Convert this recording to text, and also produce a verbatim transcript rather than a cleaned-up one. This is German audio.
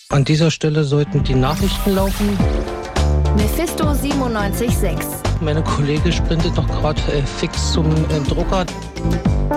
An dieser Stelle sollten die Nachrichten laufen. Mephisto siebenundneunzig Komma sechs. Meine Kollege sprintet doch gerade äh, fix zum äh, Drucker.